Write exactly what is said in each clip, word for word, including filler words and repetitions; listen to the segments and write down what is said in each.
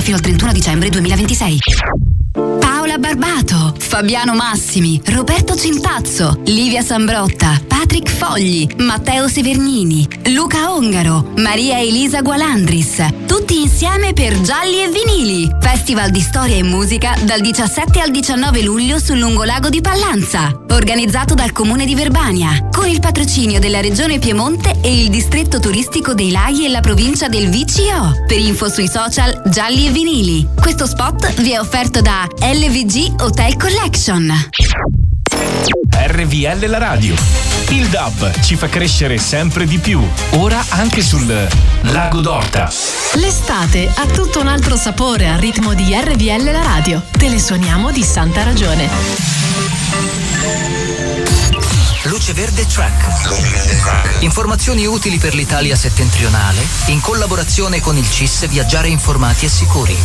fino al trentuno dicembre duemilaventisei. Paola Barbato, Fabiano Massimi, Roberto Cimpazzo, Livia Sambrotta, Patrick Fogli, Matteo Severnini, Luca Ongaro, Maria Elisa Gualandris, tutti insieme per Gialli e Vinili, Festival di Storia e Musica dal diciassette al diciannove luglio sul lungolago di Pallanza, organizzato dal Comune di Verbania, con il patrocinio della Regione Piemonte e il distretto turistico dei Laghi e la provincia del V C O. Per info sui social Gialli e Vinili. Questo spot vi è offerto da L V G Hotel Collection. R V L la radio. Il D A B ci fa crescere sempre di più. Ora anche sul Lago d'Orta. L'estate ha tutto un altro sapore al ritmo di R V L la radio. Te le suoniamo di santa ragione. Luce Verde Track. Informazioni utili per l'Italia settentrionale in collaborazione con il C I S Viaggiare informati e sicuri.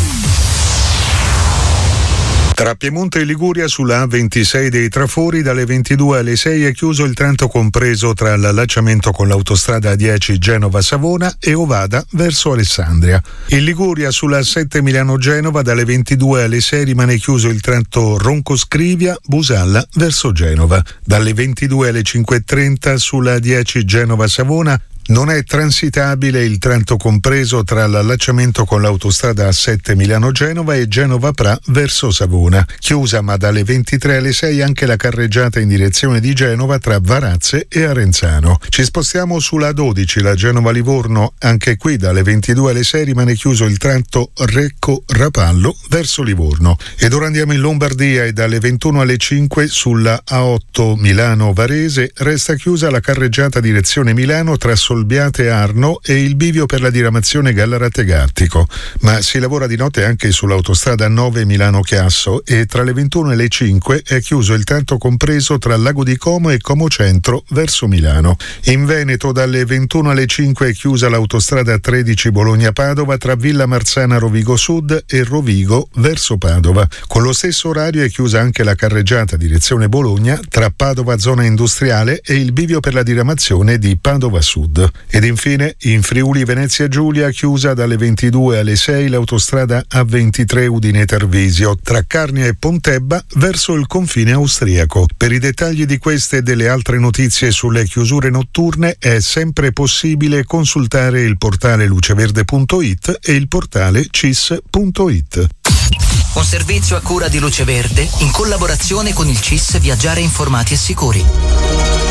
Tra Piemonte e Liguria sulla A ventisei dei Trafori dalle ventidue alle sei è chiuso il tratto compreso tra l'allacciamento con l'autostrada A dieci Genova-Savona e Ovada verso Alessandria. In Liguria sulla A sette Milano-Genova dalle ventidue alle sei rimane chiuso il tratto Ronco-Scrivia-Busalla verso Genova. Dalle ventidue alle cinque e trenta sulla A dieci Genova-Savona non è transitabile il tratto compreso tra l'allacciamento con l'autostrada A sette Milano-Genova e Genova-Pra verso Savona. Chiusa ma dalle ventitré alle sei anche la carreggiata in direzione di Genova tra Varazze e Arenzano. Ci spostiamo sulla A dodici, la Genova-Livorno. Anche qui dalle ventidue alle sei rimane chiuso il tratto Recco-Rapallo verso Livorno. Ed ora andiamo in Lombardia e dalle ventuno alle cinque sulla A otto Milano-Varese resta chiusa la carreggiata direzione Milano tra Solbiate e Arno e il bivio per la diramazione Gallarate-Gattico, ma si lavora di notte anche sull'autostrada nove Milano-Chiasso e tra le ventuno e le cinque è chiuso il tratto compreso tra Lago di Como e Como Centro verso Milano. In Veneto dalle ventuno alle cinque è chiusa l'autostrada tredici Bologna-Padova tra Villa Marzana Rovigo Sud e Rovigo verso Padova. Con lo stesso orario è chiusa anche la carreggiata direzione Bologna tra Padova zona industriale e il bivio per la diramazione di Padova Sud. Ed infine in Friuli Venezia Giulia chiusa dalle ventidue alle sei l'autostrada A ventitré Udine Tarvisio tra Carnia e Pontebba verso il confine austriaco. Per i dettagli di queste e delle altre notizie sulle chiusure notturne è sempre possibile consultare il portale luceverde punto it e il portale cis punto it. Un servizio a cura di Luce Verde in collaborazione con il C I S Viaggiare informati e sicuri.